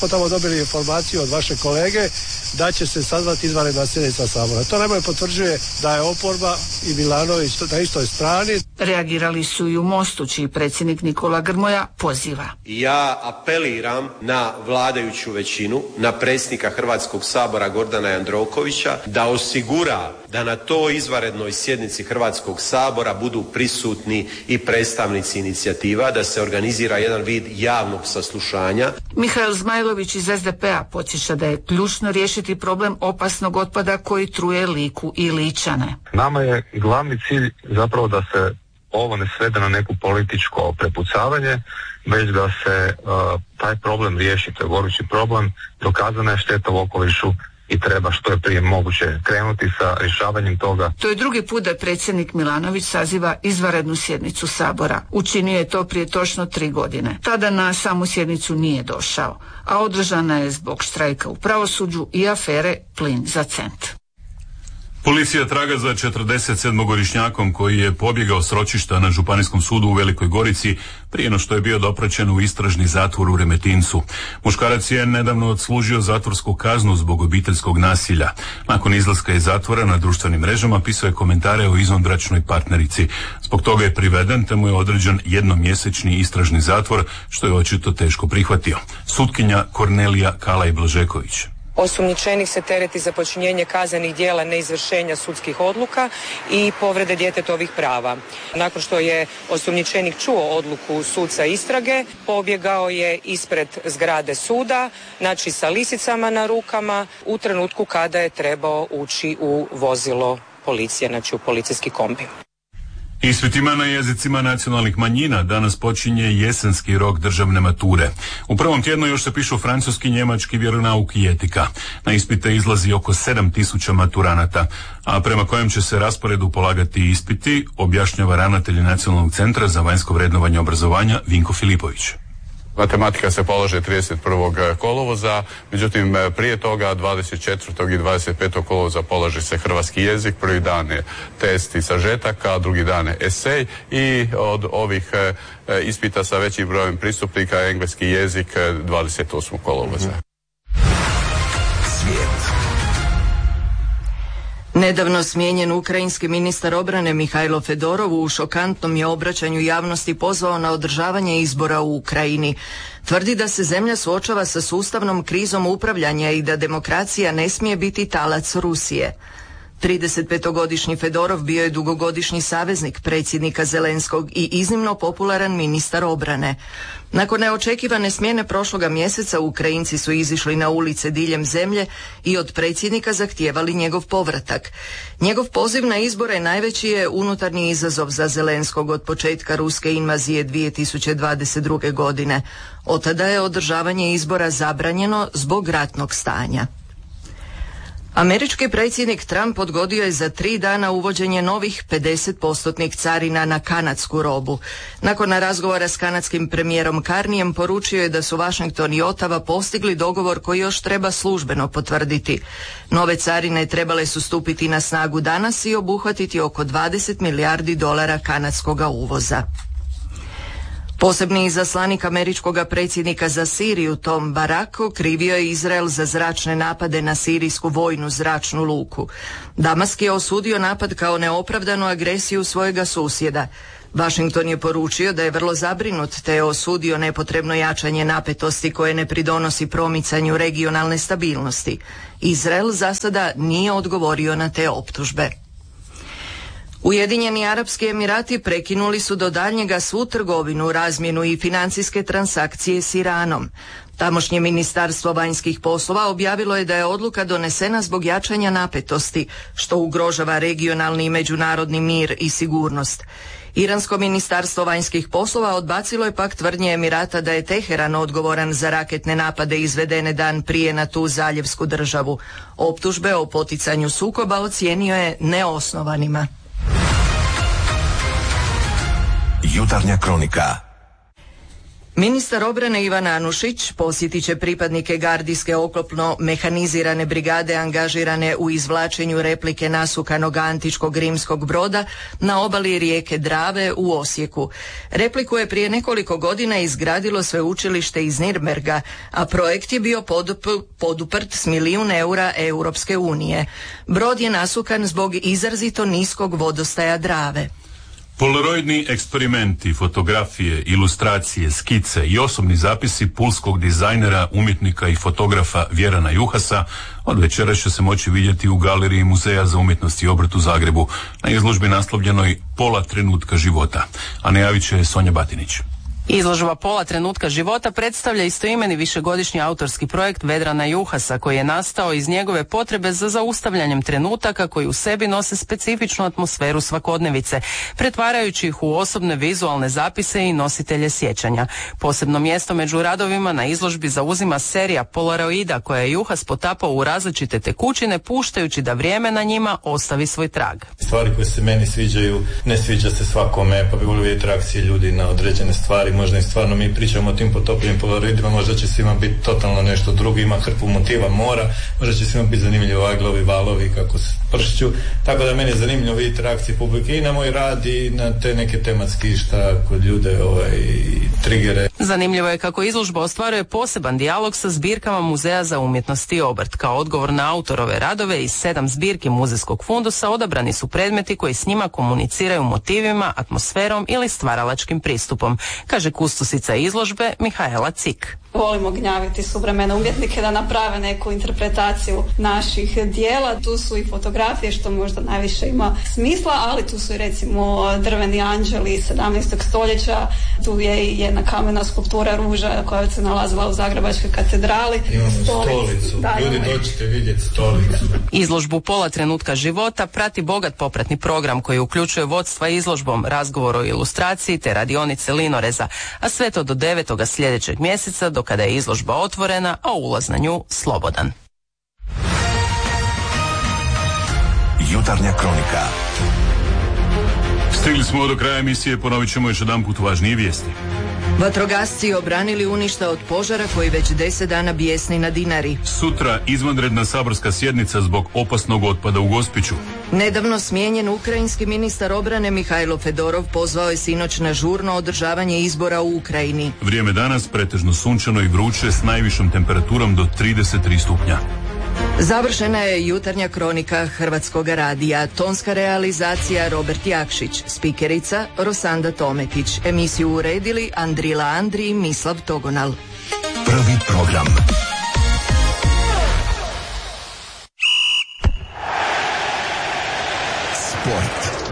Tamo dobili informaciju od vaše kolege da će se sazvati izvanredna sjednica Sabora. To najbolje potvrđuje da je oporba i Milanović na istoj strani. Reagirali su i u Mostu, čiji predsjednik Nikola Grmoja poziva. Ja apeliram na vladajuću većinu, na predsjednika Hrvatskog sabora Gordana Jandrokovića da osigura da na toj izvanrednoj sjednici Hrvatskog sabora budu prisutni i predstavnici inicijativa, da se organizira jedan vid javnog saslušanja. Mihael Zmajlović iz SDP-a podsjeća da je ključno riješiti problem opasnog otpada koji truje Liku i Ličane. Nama je glavni cilj zapravo da se ovo ne svede na neku političko prepucavanje, već da se taj problem riješi, to je gorući problem, dokazana je šteta u okolišu i treba što je prije moguće krenuti sa rješavanjem toga. To je drugi put da predsjednik Milanović saziva izvanrednu sjednicu Sabora. Učinio je to prije točno 3 godine. Tada na samu sjednicu nije došao, a održana je zbog štrajka u pravosuđu i afere Plin za cent. Policija traga za 47-godišnjakom koji je pobjegao s ročišta na Županijskom sudu u Velikoj Gorici prije no što je bio dopraćen u istražni zatvor u Remetincu. Muškarac je nedavno odslužio zatvorsku kaznu zbog obiteljskog nasilja. Nakon izlaska iz zatvora na društvenim mrežama pisao je komentare o izvanbračnoj partnerici. Zbog toga je priveden te mu je određen jednomjesečni istražni zatvor, što je očito teško prihvatio. Sutkinja Kornelija Kalaj-Blažeković. Osumnjičenik se tereti za počinjenje kaznenih djela neizvršenja sudskih odluka i povrede djetetovih prava. Nakon što je osumnjičenik čuo odluku suca istrage, pobjegao je ispred zgrade suda, znači sa lisicama na rukama, u trenutku kada je trebao ući u vozilo policije, znači u policijski kombi. Ispitima na jezicima nacionalnih manjina danas počinje jesenski rok državne mature. U prvom tjednu još se pišu francuski, njemački, vjeronauk i etika. Na ispite izlazi oko 7.000 maturanata, a prema kojem će se rasporedu polagati ispiti, objašnjava ravnatelj Nacionalnog centra za vanjsko vrednovanje obrazovanja Vinko Filipović. Matematika se polaže 31. kolovoza, međutim prije toga 24. i 25. kolovoza polaže se hrvatski jezik, prvi dan je test i sažetaka, drugi dan je esej i od ovih ispita sa većim brojem pristupnika engleski jezik 28. kolovoza. Svijet. Nedavno smijenjen ukrajinski ministar obrane Mihajlo Fedorov u šokantnom je obraćanju javnosti pozvao na održavanje izbora u Ukrajini. Tvrdi da se zemlja suočava sa sustavnom krizom upravljanja i da demokracija ne smije biti talac Rusije. 35-godišnji Fedorov bio je dugogodišnji saveznik predsjednika Zelenskog i iznimno popularan ministar obrane. Nakon neočekivane smjene prošloga mjeseca Ukrajinci su izišli na ulice diljem zemlje i od predsjednika zahtijevali njegov povratak. Njegov poziv na izbore najveći je unutarnji izazov za Zelenskog od početka ruske invazije 2022. godine. Od tada je održavanje izbora zabranjeno zbog ratnog stanja. Američki predsjednik Trump odgodio je za 3 dana uvođenje novih 50% carina na kanadsku robu. Nakon razgovora s kanadskim premijerom Carneyem poručio je da su Washington i Ottawa postigli dogovor koji još treba službeno potvrditi. Nove carine trebale su stupiti na snagu danas i obuhvatiti oko $20 milijardi kanadskoga uvoza. Posebni izaslanik američkog predsjednika za Siriju Tom Barak okrivio je Izrael za zračne napade na sirijsku vojnu zračnu luku. Damask je osudio napad kao neopravdanu agresiju svojega susjeda. Washington je poručio da je vrlo zabrinut te je osudio nepotrebno jačanje napetosti koje ne pridonosi promicanju regionalne stabilnosti. Izrael za sada nije odgovorio na te optužbe. Ujedinjeni Arapski Emirati prekinuli su do daljnjega svu trgovinu, razmjenu i financijske transakcije s Iranom. Tamošnje ministarstvo vanjskih poslova objavilo je da je odluka donesena zbog jačanja napetosti, što ugrožava regionalni i međunarodni mir i sigurnost. Iransko ministarstvo vanjskih poslova odbacilo je pak tvrdnje Emirata da je Teheran odgovoran za raketne napade izvedene dan prije na tu zaljevsku državu. Optužbe o poticanju sukoba ocijenio je neosnovanima. Jutarnja kronika. Ministar obrane Ivan Anušić posjetit će pripadnike gardijske oklopno mehanizirane brigade angažirane u izvlačenju replike nasukanog antičkog rimskog broda na obali rijeke Drave u Osijeku. Repliku je prije nekoliko godina izgradilo sveučilište iz Nirnberga, a projekt je bio poduprt s €1.000.000 Europske unije. Brod je nasukan zbog izrazito niskog vodostaja Drave. Polaroidni eksperimenti, fotografije, ilustracije, skice i osobni zapisi pulskog dizajnera, umjetnika i fotografa Vjerana Juhasa od večera će se moći vidjeti u galeriji Muzeja za umjetnost i obrt u Zagrebu na izložbi naslovljenoj Pola trenutka života, a najavit će Sonja Batinić. Izložba Pola trenutka života predstavlja istoimeni višegodišnji autorski projekt Vedrana Juhasa koji je nastao iz njegove potrebe za zaustavljanjem trenutaka koji u sebi nose specifičnu atmosferu svakodnevice, pretvarajući ih u osobne vizualne zapise i nositelje sjećanja. Posebno mjesto među radovima na izložbi zauzima serija Polaroida koja je Juhas potapao u različite tekućine puštajući da vrijeme na njima ostavi svoj trag. Stvari koje se meni sviđaju ne sviđa se svakome, pa bi volio vidjeti reakcije ljudi na određene stvari. Možda i stvarno mi pričamo o tim potopljenim polaroidima, možda će svima biti totalno nešto drugo, ima hrpu motiva mora, možda će svima biti zanimljivo aglovi, valovi kako se pršću, tako da meni je zanimljivo vidjeti reakcije publike i na moj rad i na te neke tematski šta kod ljude trigere. Zanimljivo je kako izložba ostvaruje poseban dijalog sa zbirkama Muzeja za umjetnost i obrt. Kao odgovor na autorove radove iz 7 zbirki muzejskog fundusa odabrani su predmeti koji s njima komuniciraju motivima, atmosferom ili stvaralačkim pristupom, kaže kustosica izložbe Mihaela Cik. Volimo gnjaviti suvremene umjetnike da naprave neku interpretaciju naših dijela. Tu su i fotografije što možda najviše ima smisla, ali tu su i recimo drveni anđeli iz 17. stoljeća. Tu je i jedna kamena skulptura ruža koja se nalazila u Zagrebačkoj katedrali. Imamo stolicu. Ljudi dođite vidjeti stolicu. Izložbu Pola trenutka života prati bogat popratni program koji uključuje vodstva izložbom, razgovor o ilustraciji te radionice linoreza, a sve to do 9. sljedećeg mjeseca do kada je izložba otvorena, a ulaz na nju slobodan. Jutarnja kronika. Stigli smo do kraja emisije, ponovit ćemo još jedanput važnije vijesti. Vatrogasci obranili uništa od požara koji već 10 dana bijesni na Dinari. Sutra izvanredna saborska sjednica zbog opasnog otpada u Gospiću. Nedavno smijenjen ukrajinski ministar obrane Mihajlo Fedorov pozvao je sinoć na žurno održavanje izbora u Ukrajini. Vrijeme danas pretežno sunčano i vruće s najvišom temperaturom do 33 stupnja. Završena je jutarnja kronika Hrvatskog radija. Tonska realizacija Robert Jakšić, spikerica Rosanda Tometić. Emisiju uredili Andrila Andri i Mislav Togonal. Prvi program. Sport.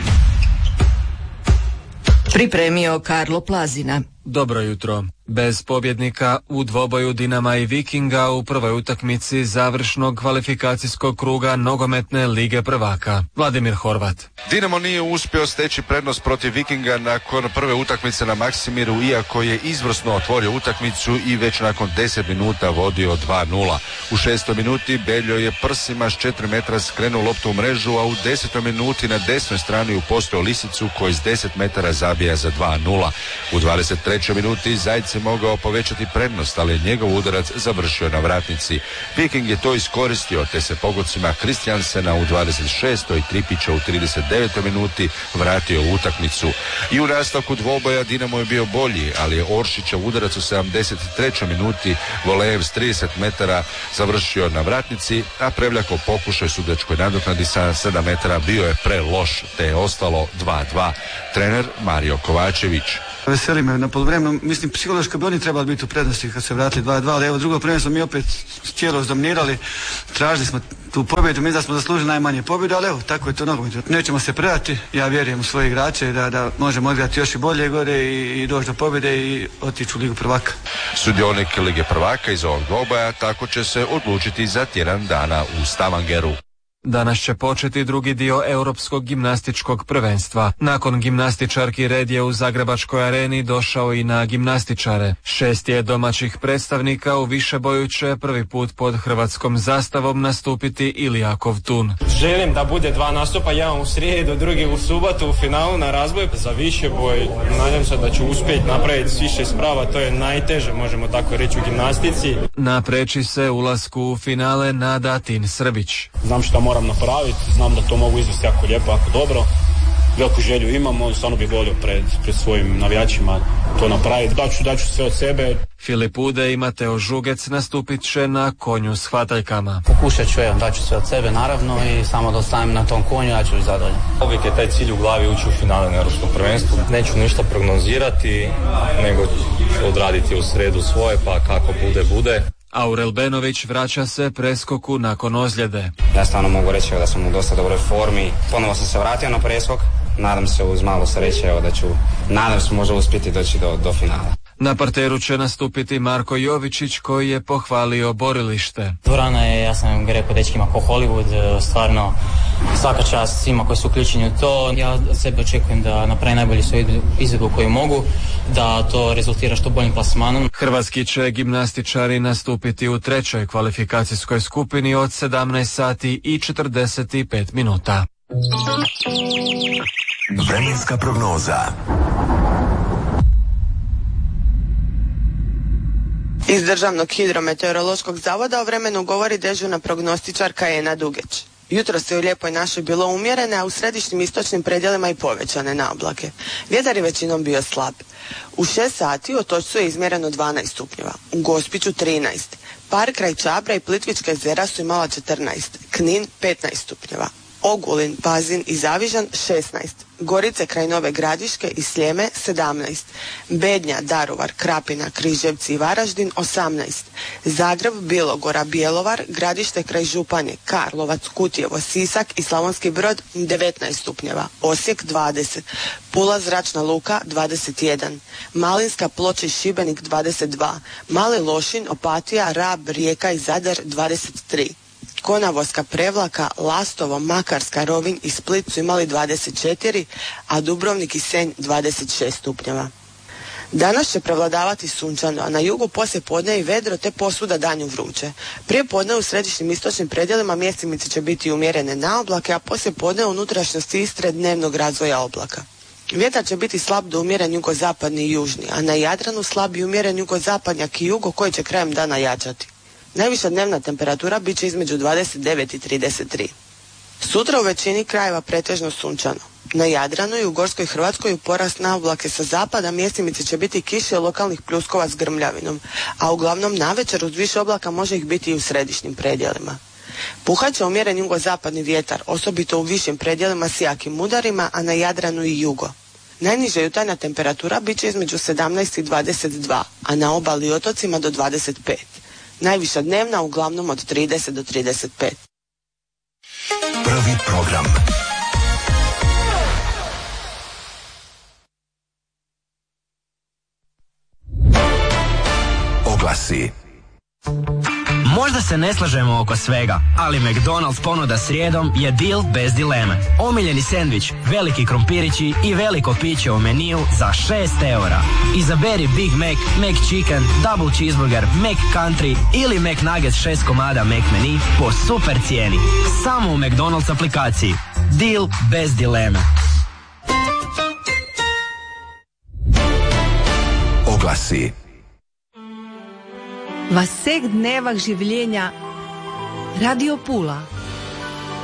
Pripremio Karlo Plazina. Dobro jutro. Bez pobjednika u dvoboju Dinama i Vikinga u prvoj utakmici završnog kvalifikacijskog kruga nogometne lige prvaka. Vladimir Horvat. Dinamo nije uspio steći prednost protiv Vikinga nakon prve utakmice na Maksimiru, iako je izvrsno otvorio utakmicu i već nakon 10 minuta vodio 2-0. U 6. minuti Beljo je prsima s 4 metra skrenuo loptu u mrežu, a u 10. minuti na desnoj strani upostao Lisicu koji s 10 metara zabija za 2-0. U 23. minuti Zajec je mogao povećati prednost, ali je njegov udarac završio na vratnici. Viking je to iskoristio, te se pogodcima Kristjansena u 26. i Tripića u 39. minuti vratio u utakmicu. I u nastavku dvoboja Dinamo je bio bolji, ali je Oršićev udarac u 73. minuti volejem s 30 metara završio na vratnici, a Prevljakov pokušaj sudačkoj nadoknadi sa 7 metara bio je preloš, te je ostalo 2-2. Trener Mario Kovačević. Veseli me na poluvremenu, mislim psihološki bi oni trebali biti u prednosti kad se vratili 2-2, ali evo drugo prvenstvo mi opet cijelo zdominirali, tražili smo tu pobjedu, mi da smo zaslužili najmanje pobjedu, ali evo tako je to nogomet. Nećemo se predati, ja vjerujem u svoje igrače da možemo odigrati još i bolje gore i doći do pobjede i otići u Ligu prvaka. Sudionik Lige prvaka iz ovog dvoboja tako će se odlučiti za tjedan dana u Stavangeru. Danas će početi drugi dio Europskog gimnastičkog prvenstva. Nakon gimnastičarki red je u Zagrebačkoj areni došao i na gimnastičare. 6 je domaćih predstavnika, u višeboju će prvi put pod hrvatskom zastavom nastupiti Ilija Kovtun. Želim da bude 2 nastupa, jedan u srijedu, drugi u subotu u finalu na razboj. Za višeboj nadam se da ću uspjeti napraviti svi 6 prava, to je najteže, možemo tako reći, u gimnastici. Napreći se ulasku u finale nada Tin Srbić. Znam šta moram napraviti, znam da to mogu izvesti jako lijepo, jako dobro. Veliku želju imam, stvarno bih volio pred svojim navijačima to napraviti. Daću sve od sebe. Filip Ude i Mateo Žugec nastupit će na konju s hvataljkama. Pokušat ću, daću sve od sebe naravno i samo da ostanem na tom konju, ja ću biti zadovoljan. Uvijek je taj cilj u glavi ući u finale na Europskom prvenstvu. Neću ništa prognozirati, nego ću odraditi u sredu svoje, pa kako bude. Aurel Benović vraća se preskoku nakon ozljede. Ja stvarno mogu reći da sam u dosta dobroj formi. Ponovo sam se vratio na preskok. Nadam se uz malo sreće nadam se možda uspjeti doći do finala. Na parteru će nastupiti Marko Jovičić koji je pohvalio borilište. Dvorana je, ja sam rekao dečkima ko Hollywood, stvarno svaka čast svima koji su uključeni u to. Ja od sebe očekujem da napravim najbolji svoju izvedbu koju mogu, da to rezultira što boljim plasmanom. Hrvatski će gimnastičari nastupiti u 3. kvalifikacijskoj skupini od 17 sati i 45 minuta. Vremenska prognoza. Iz Državnog hidrometeorološkog zavoda o vremenu govori dežurna prognostičarka Ena Dugeć. Jutro se u lijepoj našoj bilo umjerene, a u središnjim istočnim predjelima i povećane na oblake. Vjetar je većinom bio slab. U 6 sati u Otočcu je izmjereno 12 stupnjeva, u Gospiću 13. Par kraj Čabra i Plitvička jezera su imala 14, Knin 15 stupnjeva. Ogulin, Pazin i Zavižan 16, Gorice kraj Nove Gradiške i Sljeme 17, Bednja, Daruvar, Krapina, Križevci i Varaždin 18, Zagreb, Bilogora, Bjelovar, Gradište kraj Županje, Karlovac, Kutjevo, Sisak i Slavonski Brod 19 stupnjeva, Osijek 20, Pula, Zračna luka 21, Malinska, Ploče i Šibenik 22, Mali Lošinj, Opatija, Rab, Rijeka i Zadar 23. Konavolska, Prevlaka, Lastovo, Makarska, Rovinj i Split su imali 24, a Dubrovnik i Senj 26 stupnjeva. Danas će prevladavati sunčano, a na jugu poslije podne i vedro te posvuda danju vruće. Prije podne u središnjim istočnim predjelima mjestimice će biti umjerene na oblake, a poslije podne u unutrašnjosti Istre dnevnog razvoja oblaka. Vjetar će biti slab do umjeren jugozapadni i južni, a na Jadranu slab i umjeren jugozapadnjak i jugo koji će krajem dana jačati. Najviša dnevna temperatura bit će između 29 i 33. Sutra u većini krajeva pretežno sunčano. Na Jadranu i u Gorskoj Hrvatskoj u porast na oblake sa zapada mjestimice će biti kiše lokalnih pljuskova s grmljavinom, a uglavnom navečer uz više oblaka može ih biti i u središnjim predjelima. Puhat će umjeren jugozapadni vjetar, osobito u višim predjelima s jakim udarima, a na Jadranu i jugo. Najniža jutarnja temperatura bit će između 17 i 22, a na obali i otocima do 25. Najviša dnevna uglavnom od 30 do 35. Prvi program. Oglasi. Možda se ne slažemo oko svega, ali McDonald's ponuda srijedom je deal bez dileme. Omiljeni sendvič, veliki krompirići i veliko piće u meniju za 6 €. Izaberi Big Mac, McChicken, Double Cheeseburger, McCountry ili McNuggets 6 komada McMenu po super cijeni. Samo u McDonald's aplikaciji. Deal bez dileme. Oglasi. V vseh dnevah življenja Radio Pula.